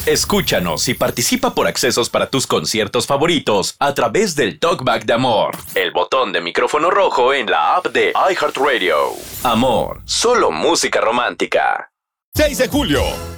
Escúchanos y participa por accesos para tus conciertos favoritos a través del Talkback de Amor, el botón de micrófono rojo en la app de iHeartRadio. Amor, solo música romántica. 6 de julio,